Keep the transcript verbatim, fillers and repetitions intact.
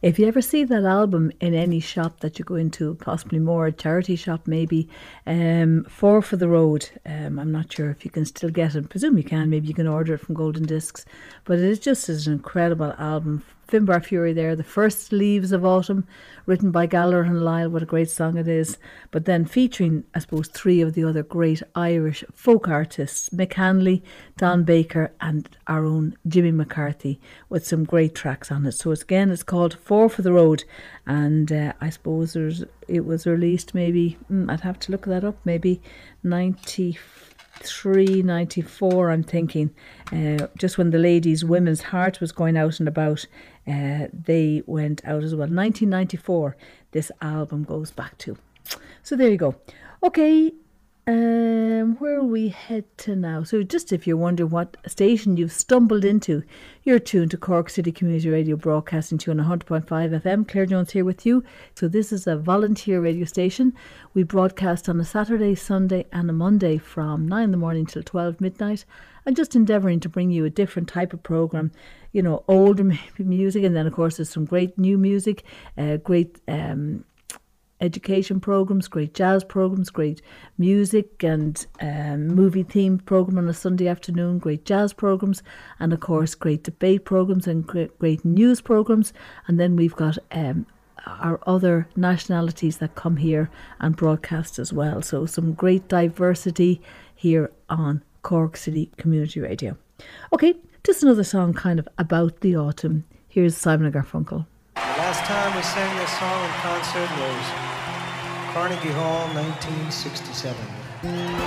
If you ever see that album in any shop that you go into, possibly more a charity shop maybe, um, Four for the Road, um, I'm not sure if you can still get it. I presume you can. Maybe you can order it from Golden Discs. But it is just an incredible album. Finbar Fury there, The First Leaves of Autumn, written by Gallagher and Lyle. What a great song it is. But then featuring, I suppose, three of the other great Irish folk artists, Mick Hanley, Don Baker and our own Jimmy McCarthy, with some great tracks on it. So it's, again, it's called Four for the Road, and uh, I suppose there's, it was released maybe, mm, I'd have to look that up, maybe ninety-three, ninety-four, I'm thinking, uh, just when the ladies' women's heart was going out and about. Uh, they went out as well. nineteen ninety-four, this album goes back to. So there you go. Okay, um, where will we head to now? So just if you're wondering what station you've stumbled into, you're tuned to Cork City Community Radio, broadcasting to you on one hundred point five F M. Claire Jones here with you. So this is a volunteer radio station. We broadcast on a Saturday, Sunday and a Monday from nine in the morning till twelve midnight, and just endeavouring to bring you a different type of programme. You know, older music, and then of course there's some great new music, uh, great um, education programs, great jazz programs, great music and um, movie themed program on a Sunday afternoon, great jazz programs, and of course great debate programs and great, great news programs. And then we've got um, our other nationalities that come here and broadcast as well. So some great diversity here on Cork City Community Radio. Okay, just another song kind of about the autumn. Here's Simon and Garfunkel. The last time we sang this song in concert was Carnegie Hall, nineteen sixty-seven.